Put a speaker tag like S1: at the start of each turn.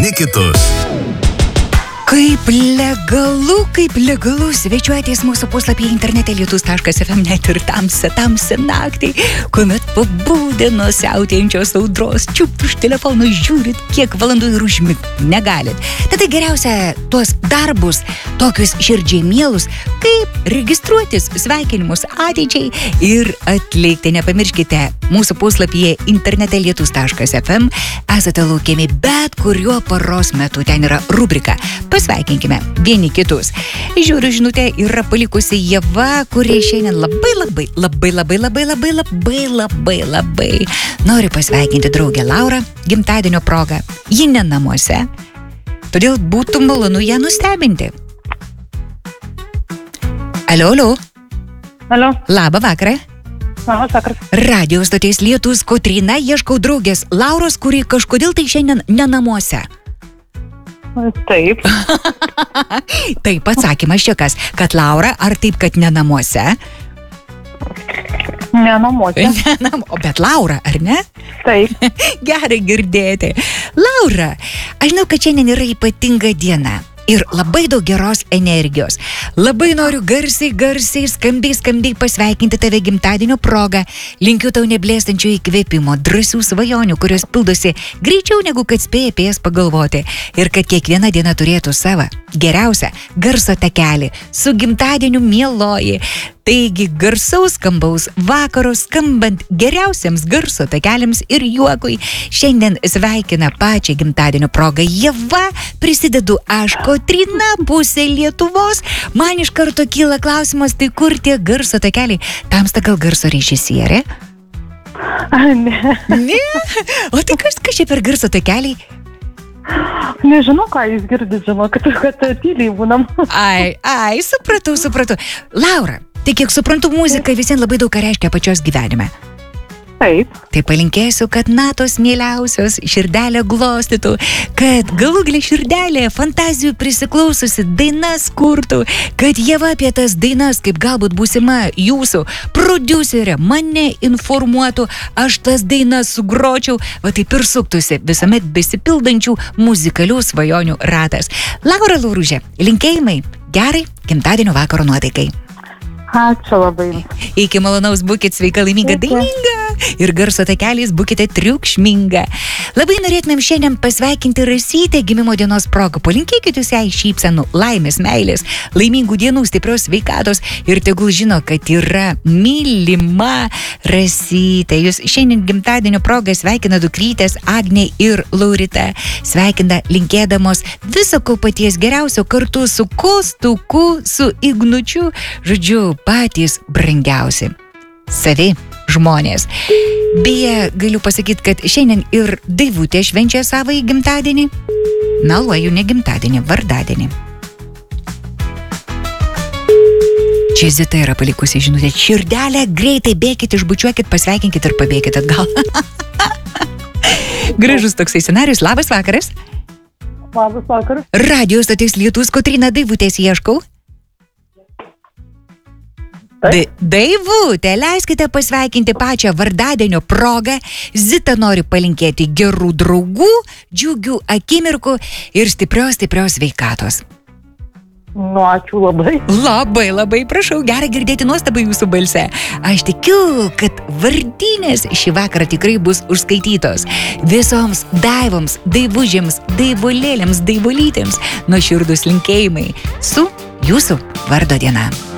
S1: vieni kitus.
S2: Kaip legalu svečiuotis mūsų puslapyje internete lietus.fm net ir tamsią naktį, kuomet pabudę nuo siautėjančios audros, čiupt už telefono, žiūrit, kiek valandų ir užmigt negalit. Tada geriausia tuos darbus, tokius širdžiai mielus, kaip registruotis, sveikinimus ateičiai ir atlikti. Nepamirškite, mūsų puslapyje internete lietus.fm esate laukiami bet kuriuo paros metu. Ten yra rubrika Pasveikinkime vieni kitus. Žiūriu, žinutė yra palikusi Ieva, kurie šiandien labai nori pasveikinti draugę Laurą gimtadienio proga. Ji ne namuose, todėl būtų malonu ją nustebinti. Alio. Labą vakarą.
S3: Labas vakaras.
S2: Radio stoties Lietus Kotryna, ieškau draugės Lauros, kuri kažkodėl tai šiandien ne namuose.
S3: Taip.
S2: Taip, atsakymas čia kas, kad Laura, ar taip, kad ne namuose?
S3: Ne namuose.
S2: Bet Laura, ar ne?
S3: Taip.
S2: Gerai girdėti. Laura, aš žinau, kad šiandien yra ypatinga diena. Ir labai daug geros energijos. Labai noriu garsiai, skambiai pasveikinti tave gimtadienio proga. Linkiu tau neblėstančio įkvėpimo, drąsių svajonių, kurios pildosi greičiau negu kad spėja apie jas pagalvoti. Ir kad kiekviena diena turėtų savo geriausią garso takelį su gimtadieniu mieloji. Taigi garsaus skambaus vakaro, skambant geriausiams garso takeliams ir juokui. Šiandien sveikina pačią gimtadienio progą Ieva, prisidedu aš, Kotryna, pusė Lietuvos. Man iš karto kyla klausimas, tai kur tie garso takeliai? Tamsta gal garso režisierė? Ne? O tai kas čia per garso takeliai?
S3: Nežinau, ką jūs girdit, žinau, kad tyliai būnam.
S2: Ai, supratau. Laura, tai kiek suprantu, muzika visiems labai daug ką reiškia pačios gyvenime.
S3: Taip.
S2: Tai palinkėsiu, kad natos mieliausios širdelę glostytų, kad galų gale širdelė fantazijų prisiklaususi dainas kurtų, kad Ieva apie tas dainas, kaip galbūt būsima jūsų prodiuserė, mane informuotų, aš tas dainas sugročiau, va taip ir suktųsi visuomet besipildančių muzikalių svajonių ratas. Laura Lauružė, linkėjimai gerai gimtadienio vakaro nuotaikai.
S3: Ačiū labai.
S2: Iki malonaus, būkit sveika, laiminga, daininga ir garso takeliais būkite triukšminga. Labai norėtumėm šiandien pasveikinti Rasytę gimimo dienos proga. Palinkėkit jūs jai šypsenų, laimės, meilės, laimingų dienų, stiprios sveikatos ir tegul žino, kad yra mylima Rasytė. Jūs šiandien gimtadienio proga sveikina dukrytės Agnė ir Laurita. Sveikina linkėdamos viso ko paties geriausio kartu su Kostuku, su Ignučiu, žodžiu, patys brangiausi. Savi žmonės. Beje, galiu pasakyti, kad šiandien ir Daivutė švenčia savąjį gimtadienį. Meluoju, ne gimtadienį, vardadienį. Čia Zita yra palikusi žinutę. Širdelę, greitai bėkit, išbučiuokit, pasveikinkit ir pabėkit atgal. Gražus toksai scenarius. Labas vakaras.
S3: Labas vakaras.
S2: Radio stotis Lietus Kotryna, Daivutės ieškau. Daivutė, leiskite pasveikinti pačią vardadienio progą. Zita nori palinkėti gerų draugų, džiugių akimirkų ir stiprios sveikatos.
S3: Ačiū labai.
S2: Labai prašau, gerai girdėti nuostabą jūsų balse. Aš tikiu, kad vardinės šį vakarą tikrai bus užskaitytos. Visoms daivoms, daivužėms, daivulėlėms, daivulytėms nuoširdūs linkėjimai su jūsų vardo diena.